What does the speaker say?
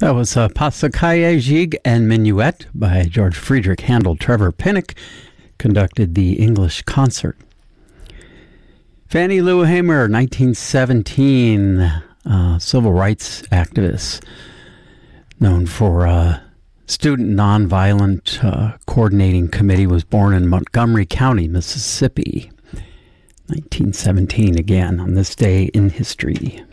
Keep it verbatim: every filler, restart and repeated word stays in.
That was uh, Passacaglia Gigue and Minuet by George Friedrich Handel. Trevor Pinnock conducted the English concert. Fannie Lou Hamer, nineteen seventeen, uh, civil rights activist, known for uh, Student Nonviolent uh, Coordinating Committee, was born in Montgomery County, Mississippi. nineteen seventeen, again, on this day in history.